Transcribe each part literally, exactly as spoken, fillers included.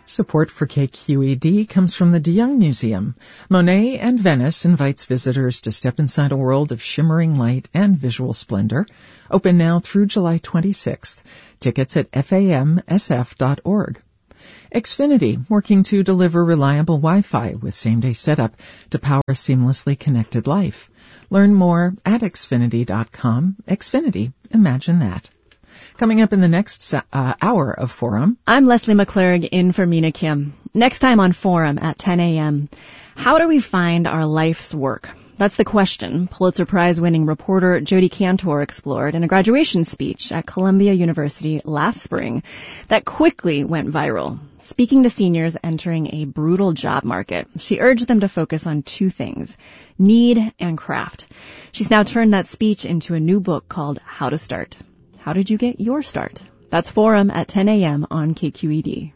Support for K Q E D comes from the De Young Museum. Monet and Venice invites visitors to step inside a world of shimmering light and visual splendor. Open now through July twenty-sixth. Tickets at F A M S F dot org. Xfinity, working to deliver reliable Wi-Fi with same-day setup to power a seamlessly connected life. Learn more at Xfinity dot com. Xfinity, imagine that. Coming up in the next uh, hour of Forum. I'm Leslie McClurg in for Mina Kim. Next time on Forum at ten a.m. How do we find our life's work? That's the question Pulitzer Prize-winning reporter Jodi Kantor explored in a graduation speech at Columbia University last spring that quickly went viral. Speaking to seniors entering a brutal job market, she urged them to focus on two things, need and craft. She's now turned that speech into a new book called How to Start. How did you get your start? That's Forum at ten a.m. on K Q E D.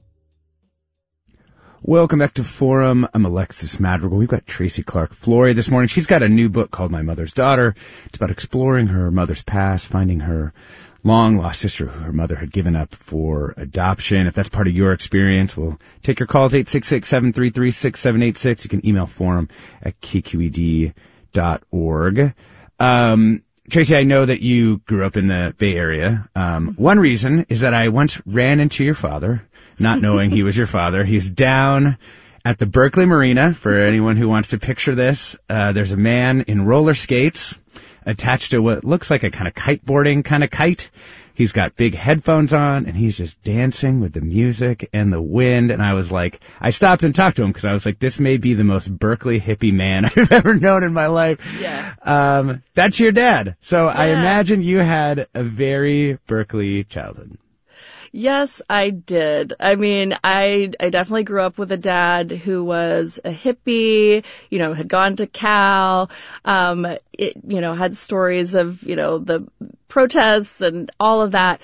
Welcome back to Forum. I'm Alexis Madrigal. We've got Tracy Clark Flory this morning. She's got a new book called My Mother's Daughter. It's about exploring her mother's past, finding her long-lost sister who her mother had given up for adoption. If that's part of your experience, we'll take your calls, eight six six, seven three three, six seven eight six. You can email forum at K Q E D dot org. Um, Tracy, I know that you grew up in the Bay Area. Um, one reason is that I once ran into your father, not knowing he was your father. He's down at the Berkeley Marina. For anyone who wants to picture this, uh, there's a man in roller skates attached to what looks like a kind of kiteboarding kind of kite. He's got big headphones on, and he's just dancing with the music and the wind. And I was like, I stopped and talked to him because I was like, this may be the most Berkeley hippie man I've ever known in my life. Yeah. Um, that's your dad. So yeah. I imagine you had a very Berkeley childhood. Yes, I did. I mean, I I definitely grew up with a dad who was a hippie, you know, had gone to Cal, um, it, you know, had stories of, you know, the protests and all of that.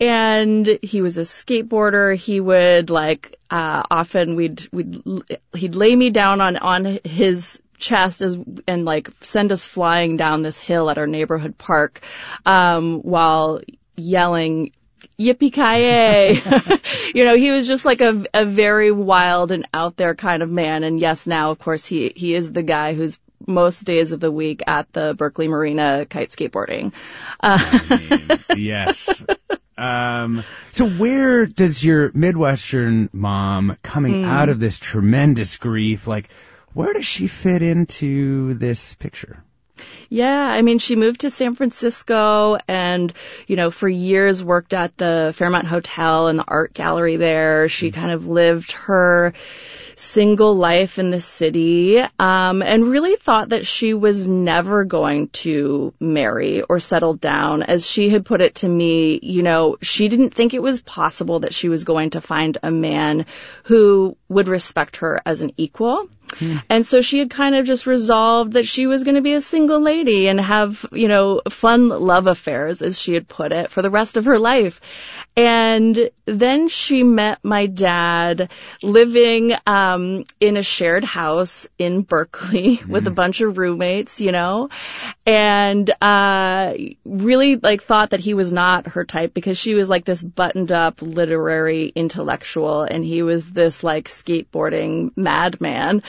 And he was a skateboarder. He would like, uh, often we'd, we'd, he'd lay me down on, on his chest as, and like send us flying down this hill at our neighborhood park, um, while yelling, yippee-ki-yay. You know, he was just like a, a very wild and out there kind of man. And yes, now, of course, he, he is the guy who's most days of the week at the Berkeley Marina kite skateboarding. Uh, I mean, yes. Um, so where does your Midwestern mom coming mm. out of this tremendous grief, like, where does she fit into this picture? Yeah, I mean, she moved to San Francisco and, you know, for years worked at the Fairmont Hotel and the art gallery there. She kind of lived her single life in the city, um, and really thought that she was never going to marry or settle down. As she had put it to me, you know, she didn't think it was possible that she was going to find a man who would respect her as an equal. Hmm. And so she had kind of just resolved that she was going to be a single lady and have, you know, fun love affairs, as she had put it, for the rest of her life. And then she met my dad living um in a shared house in Berkeley mm. with a bunch of roommates, you know, and uh really like thought that he was not her type because she was like this buttoned up literary intellectual and he was this like skateboarding madman.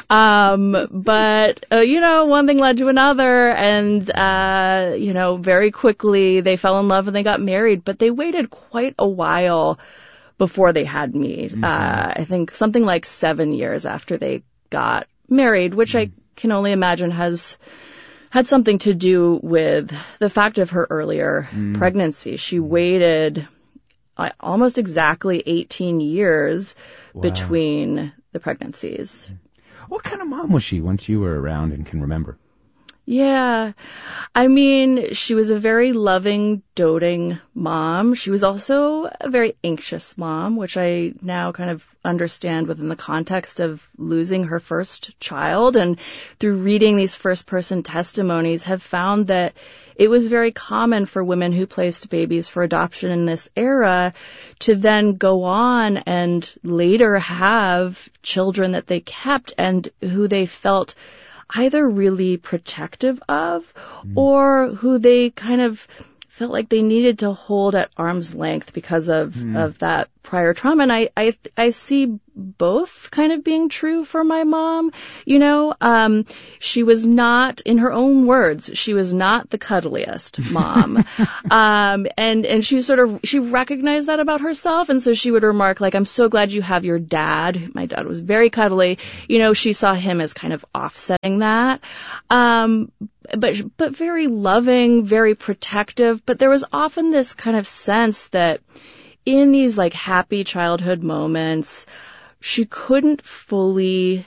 Um but uh, you know, one thing led to another, and uh you know, very quickly they fell in love and they got married, but they waited quite a while before they had me. Mm-hmm. Uh, I think something like seven years after they got married, which mm-hmm. I can only imagine has had something to do with the fact of her earlier mm-hmm. pregnancy. She waited uh, almost exactly eighteen years wow. between the pregnancies. What kind of mom was she once you were around and can remember? Yeah. I mean, she was a very loving, doting mom. She was also a very anxious mom, which I now kind of understand within the context of losing her first child. And through reading these first-person testimonies, have found that it was very common for women who placed babies for adoption in this era to then go on and later have children that they kept and who they felt either really protective of mm. or who they kind of felt like they needed to hold at arm's length because of, mm. of that prior trauma. And I, I, I see both kind of being true for my mom. You know, um, she was not, in her own words, she was not the cuddliest mom. um, and, and she sort of, she recognized that about herself. And so she would remark, like, I'm so glad you have your dad. My dad was very cuddly. You know, she saw him as kind of offsetting that. Um, but, but very loving, very protective. But there was often this kind of sense that in these like happy childhood moments, she couldn't fully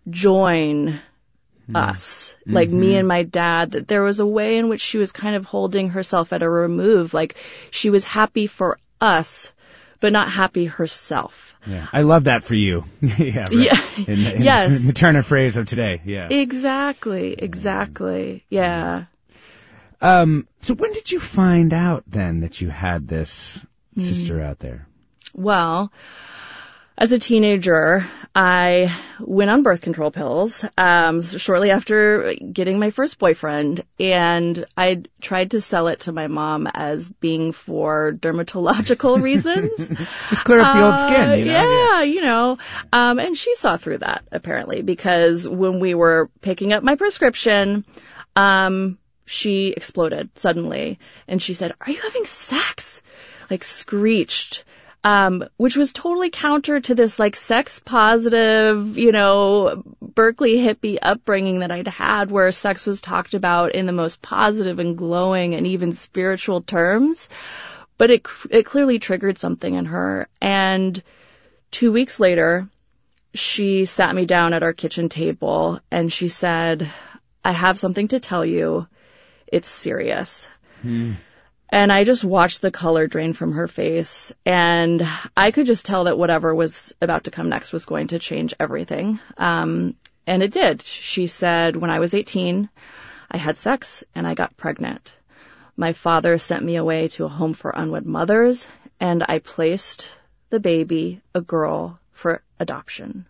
join mm. us, like mm-hmm. me and my dad, that there was a way in which she was kind of holding herself at a remove, like she was happy for us, but not happy herself. Yeah, I love that for you. yeah, right. yeah. In, in, yes. in the turn of phrase of today. Yeah. Exactly. Exactly. Yeah. Um. So when did you find out then that you had this mm. sister out there? Well, as a teenager, I went on birth control pills um, shortly after getting my first boyfriend, and I tried to sell it to my mom as being for dermatological reasons. Just clear up the uh, old skin, you know? Yeah, yeah. you know. Um, and she saw through that, apparently, because when we were picking up my prescription, um, she exploded suddenly, and she said, "Are you having sex?" Like, screeched. Um, which was totally counter to this like sex positive, you know, Berkeley hippie upbringing that I'd had, where sex was talked about in the most positive and glowing and even spiritual terms. But it, it clearly triggered something in her. And two weeks later, she sat me down at our kitchen table and she said, "I have something to tell you. It's serious." Hmm. And I just watched the color drain from her face, and I could just tell that whatever was about to come next was going to change everything. Um, and it did. She said, "When I was eighteen, I had sex and I got pregnant. My father sent me away to a home for unwed mothers, and I placed the baby, a girl, for adoption."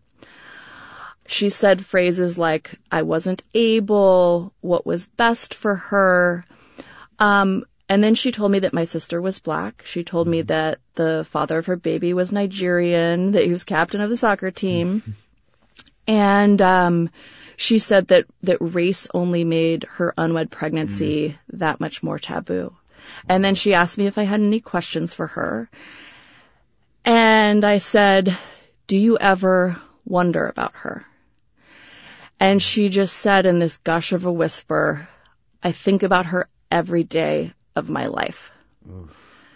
She said phrases like, "I wasn't able," "what was best for her." Um, And then she told me that my sister was black. She told me that the father of her baby was Nigerian, that he was captain of the soccer team. And um, she said that, that race only made her unwed pregnancy mm. that much more taboo. And then she asked me if I had any questions for her. And I said, "Do you ever wonder about her?" And she just said in this gush of a whisper, "I think about her every day of my life." Oof.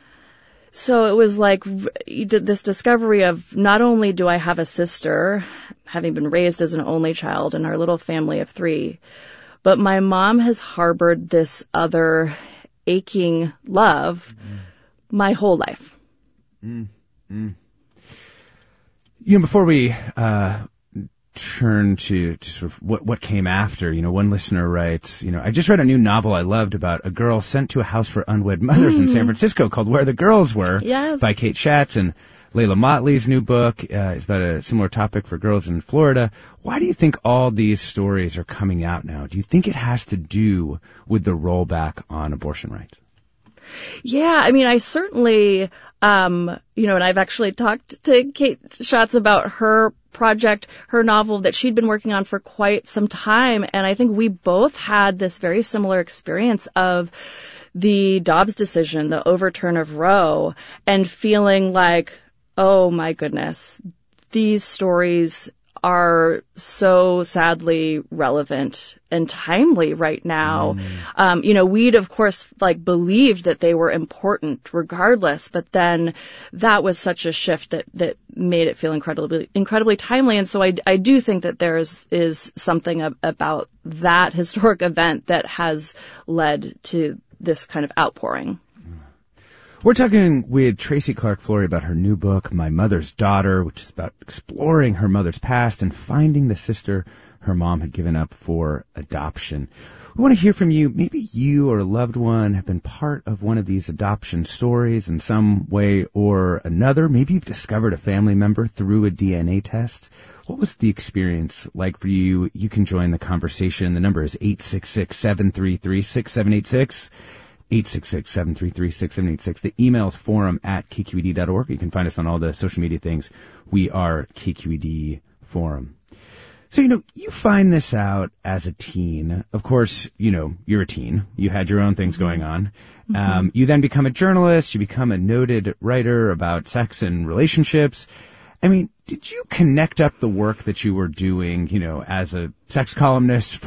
So it was like you did this discovery of, not only do I have a sister, having been raised as an only child in our little family of three, but my mom has harbored this other aching love mm. my whole life. Mm. Mm. You know, before we uh turn to, to sort of what, what came after, you know, one listener writes, you know, "I just read a new novel I loved about a girl sent to a house for unwed mothers mm. in San Francisco called Where the Girls Were," yes. by Kate Schatz. And Layla Motley's new book uh, is about a similar topic for girls in Florida. Why do you think all these stories are coming out now? Do you think it has to do with the rollback on abortion rights? Yeah, I mean, I certainly, um, you know, and I've actually talked to Kate Schatz about her project, her novel that she'd been working on for quite some time. And I think we both had this very similar experience of the Dobbs decision, the overturn of Roe, and feeling like, oh my goodness, these stories are so sadly relevant and timely right now. Mm. Um, you know, we'd of course like believed that they were important regardless, but then that was such a shift that, that made it feel incredibly, incredibly timely. And so I, I do think that there is, is something ab- about that historic event that has led to this kind of outpouring. We're talking with Tracy Clark Flory about her new book, My Mother's Daughter, which is about exploring her mother's past and finding the sister her mom had given up for adoption. We want to hear from you. Maybe you or a loved one have been part of one of these adoption stories in some way or another. Maybe you've discovered a family member through a D N A test. What was the experience like for you? You can join the conversation. The number is eight six six, seven three three, six seven eight six. eight six six, seven three three, six seven eight six. The email is forum at k q e d dot org. You can find us on all the social media things. We are K Q E D Forum. So, you know, you find this out as a teen. Of course, you know, you're a teen. You had your own things mm-hmm. going on. Mm-hmm. Um, you then become a journalist. You become a noted writer about sex and relationships. I mean, did you connect up the work that you were doing, you know, as a sex columnist